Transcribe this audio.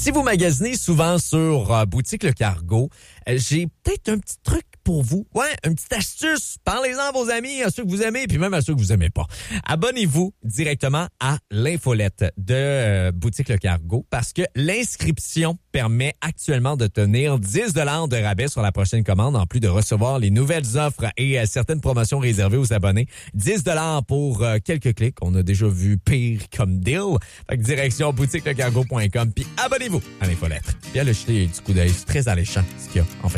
Si vous magasinez souvent sur Boutique Le Cargo, j'ai peut-être un petit truc pour vous. Ouais, une petite astuce. Parlez-en à vos amis, à ceux que vous aimez, puis même à ceux que vous aimez pas. Abonnez-vous directement à l'infolette de Boutique Le Cargo parce que l'inscription permet actuellement de tenir 10 $ de rabais sur la prochaine commande, en plus de recevoir les nouvelles offres et certaines promotions réservées aux abonnés. 10 $ pour quelques clics. On a déjà vu pire comme deal. Fait que direction boutiquelecargo.com, puis abonnez-vous à l'infolette. Puis allez jeter du coup d'œil. C'est très alléchant ce qu'il y a en fait.